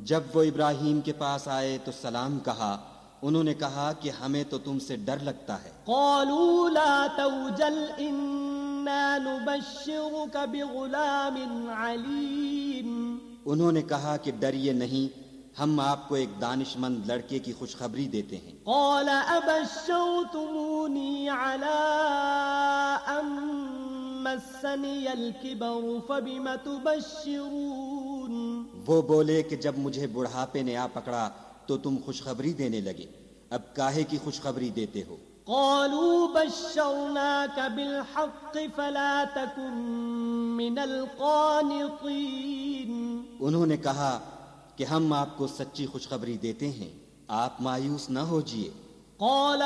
जब वो इब्राहीम के पास आए तो सलाम कहा। उन्होंने कहा कि हमें तो तुमसे डर लगता है। क़ालू ला तवजल इन्ना नुबश्शिरुका बिग़ुलामिन अलीम। उन्होंने कहा कि डरिए नहीं, हम आपको एक दानिशमंद लड़के की खुशखबरी देते हैं। क़ाल अबश्शरतुमूनी अला अन मस्सनियल किबर फबिमा तुबश्शिरून। वो बोले कि जब मुझे बुढ़ापे ने आ पकड़ा तो तुम खुशखबरी देने लगे, अब काहे की खुशखबरी देते हो? क़ालू बश्शरनाका बिलहक़्क़ि फला तकुन मिनल क़ानितीन। उन्होंने कहा कि हम आपको सच्ची खुशखबरी देते हैं, आप मायूस न होजिए।